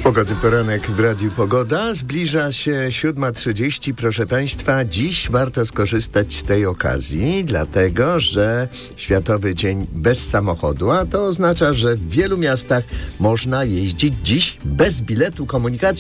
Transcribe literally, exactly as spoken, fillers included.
Pogody poranek w Radiu Pogoda. Zbliża się siódma trzydzieści. Proszę Państwa, dziś warto skorzystać z tej okazji, dlatego że Światowy Dzień Bez Samochodu, a to oznacza, że w wielu miastach można jeździć dziś bez biletu komunikacji